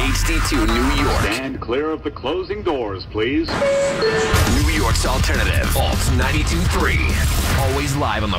HD2 New York. Stand clear of the closing doors, please. New York's alternative. Alt 92.3. Always live on the